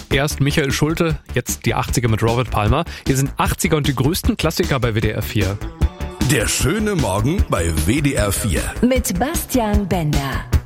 Erst Michael Schulte, jetzt die 80er mit Robert Palmer. Hier sind 80er und die größten Klassiker bei WDR 4. Der schöne Morgen bei WDR 4. Mit Bastian Bender.